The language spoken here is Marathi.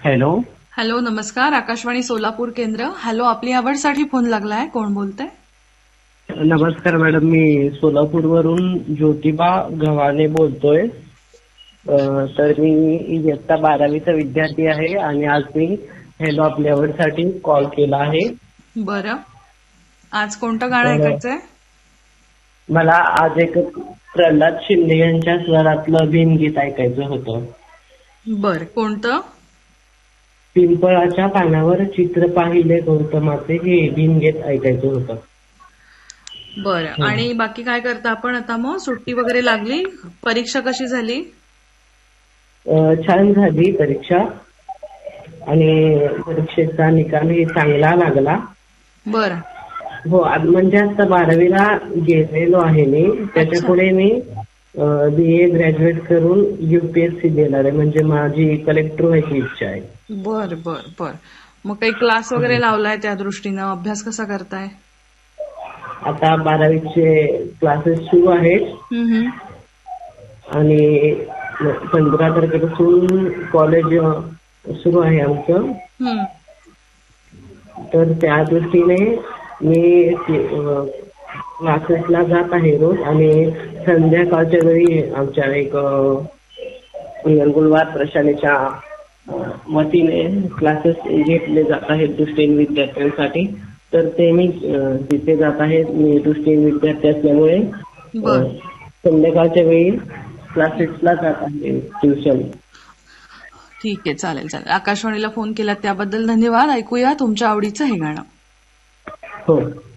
हॅलो. हॅलो, नमस्कार. आकाशवाणी सोलापूर केंद्र. हॅलो, आपली आवडसाठी फोन लागलाय. कोण बोलतंय? नमस्कार मॅडम, मी सोलापूरवरून ज्योतिबा गव्हाणे बोलतोय. तर मी इयत्ता 12वीचा विद्यार्थी आहे आणि आज मी हॅलो आपली आवडसाठी कॉल केला आहे. बरं, आज कोणतं गाणं तर ऐकायचंय? मला आज एक प्रल्हाद शिंदे यांच्या स्वरातलं भीमगीत ऐकायचं होतं. बरं, कोणतं? पिंपळाच्या पानावर चित्र पाहिले गौतमाचे, हे भीमगीत ऐकायचं होतं. बरं, आणि बाकी काय करता आपण आता? मग सुट्टी वगैरे लागली? परीक्षा कशी झाली? छान झाली परीक्षा आणि परीक्षेचा निकालही चांगला लागला. बरं. हो, म्हणजे आता 12वीला गेलेलो आहे मी. त्याच्या अच्छा. पुढे मी BA ग्रॅज्युएट करून UPSC देणार आहे. म्हणजे माझी कलेक्टर व्हायची इच्छा आहे. बर बर बर. मग काही क्लास वगैरे लावलाय त्या दृष्टीनं? अभ्यास कसा करताय? आता 12वीचे क्लासेस सुरू आहेत हम्म. आणि 15 तारखेपासून कॉलेज सुरू आहे आमचं. हम्म. तर त्या दृष्टीने मी क्लासेसला जात आहे रोज आणि संध्याकाळच्या वेळी आमच्या एक गुलवार प्रशालेच्या वतीने क्लासेस घेतले जात आहेत दृष्टीहीन विद्यार्थ्यांसाठी. तर ते मी तिथे जात आहे. मी दृष्टीहीन विद्यार्थी असल्यामुळे बर. संध्याकाळच्या वेळी क्लासेसला जात आहे, ट्युशन. ठीक आहे, चालेल चालेल. आकाशवाणीला फोन केला त्याबद्दल धन्यवाद. ऐकूया तुमच्या आवडीचं हे गाणं. हो.